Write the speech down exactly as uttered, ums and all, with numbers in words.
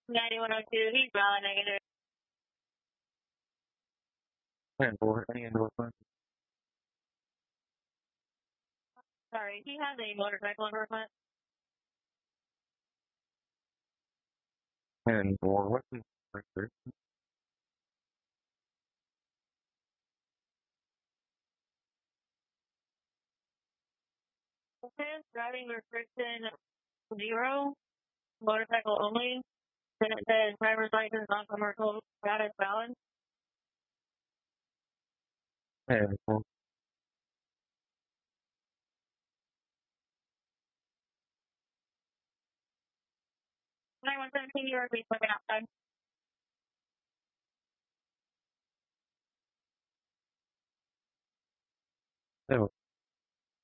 ninety-one oh two, he's valid negative. ten four, any endorsement? Sorry, he has a motorcycle endorsement. ten four, what's his restriction? His driving restriction zero, motorcycle only. Then it says driver's license, non-commercial, status valid. ten four. ninety-one seventeen, you are please looking outside. So